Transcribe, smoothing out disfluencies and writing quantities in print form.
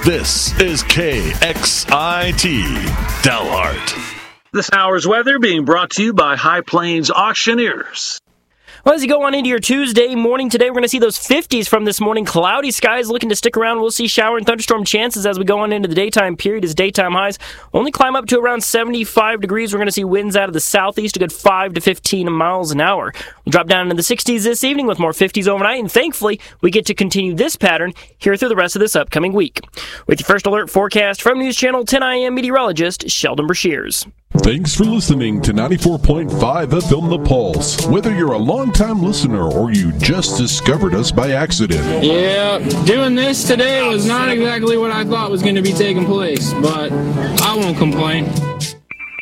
This is KXIT Dalhart. This hour's weather being brought to you by High Plains Auctioneers. Well, as you go on into your Tuesday morning today, we're going to see those 50s from this morning. Cloudy skies looking to stick around. We'll see shower and thunderstorm chances as we go on into the daytime period as daytime highs only climb up to around 75 degrees. We're going to see winds out of the southeast a good 5 to 15 miles an hour. We'll drop down into the 60s this evening with more 50s overnight, and thankfully, we get to continue this pattern here through the rest of this upcoming week. With your first alert forecast from News Channel 10 I Am meteorologist Sheldon Brashears. Thanks for listening to 94.5 FM The Pulse. Whether you're a longtime listener or you just discovered us by accident. Yeah, doing this today was not exactly what I thought was going to be taking place, but I won't complain.